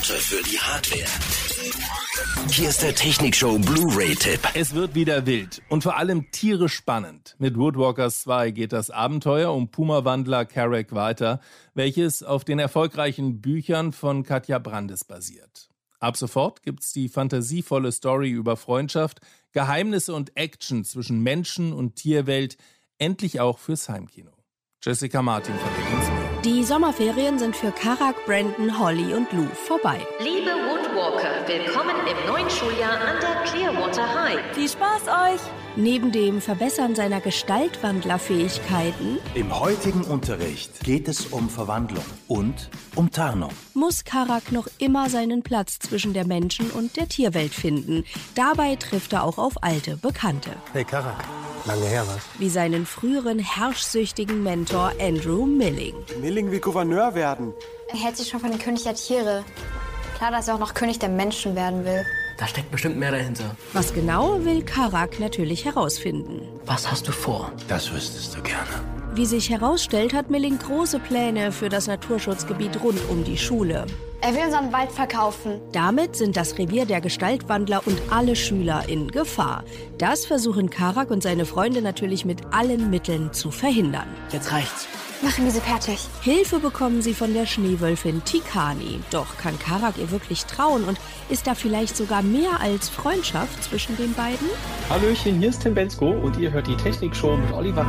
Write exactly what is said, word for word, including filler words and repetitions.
Note für die Hardware. Hier ist der Technikshow Blu-ray-Tipp. Es wird wieder wild und vor allem tierisch spannend. Mit Woodwalkers zwei geht das Abenteuer um Puma-Wandler Carrack weiter, welches auf den erfolgreichen Büchern von Katja Brandes basiert. Ab sofort gibt's die fantasievolle Story über Freundschaft, Geheimnisse und Action zwischen Menschen und Tierwelt, endlich auch fürs Heimkino. Jessica Martin verrät uns mehr. Die Sommerferien sind für Carrack, Brandon, Holly und Lou vorbei. Liebe Woodwalker, willkommen im neuen Schuljahr an der Clearwater High. Viel Spaß euch! Neben dem Verbessern seiner Gestaltwandlerfähigkeiten im heutigen Unterricht geht es um Verwandlung und um Tarnung. Muss Carrack noch immer seinen Platz zwischen der Menschen- und der Tierwelt finden. Dabei trifft er auch auf alte Bekannte. Hey Carrack, lange her was? Wie seinen früheren herrschsüchtigen Mentor Andrew Milling. Milling will Gouverneur werden. Er hält sich schon von den König der Tiere. Klar, dass er auch noch König der Menschen werden will. Da steckt bestimmt mehr dahinter. Was genau, will Carrack natürlich herausfinden. Was hast du vor? Das wüsstest du gerne. Wie sich herausstellt, hat Milling große Pläne für das Naturschutzgebiet rund um die Schule. Er will unseren Wald verkaufen. Damit sind das Revier der Gestaltwandler und alle Schüler in Gefahr. Das versuchen Carrack und seine Freunde natürlich mit allen Mitteln zu verhindern. Jetzt reicht's. Machen wir sie fertig. Hilfe bekommen sie von der Schneewölfin Tikani. Doch kann Carrack ihr wirklich trauen und ist da vielleicht sogar mehr als Freundschaft zwischen den beiden? Hallöchen, hier ist Tim Bensko und ihr hört die Technikshow mit Oliver